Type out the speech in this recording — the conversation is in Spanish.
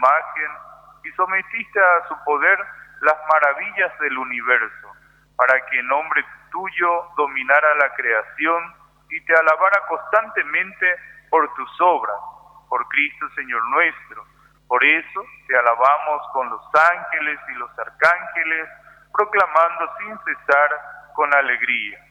imagen y sometiste a su poder las maravillas del universo, para que en nombre tuyo dominara la creación y te alabara constantemente por tus obras, por Cristo Señor nuestro. Por eso te alabamos con los ángeles y los arcángeles, proclamando sin cesar con alegría: